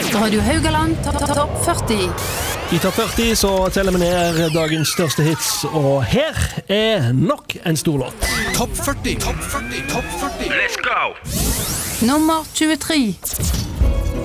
Radio Haugaland Topp 40. I Topp 40 så teller vi ned dagens største hits, og her nok en stor låt. Topp 40. Topp 40. Topp 40. Let's go! Nummer 23.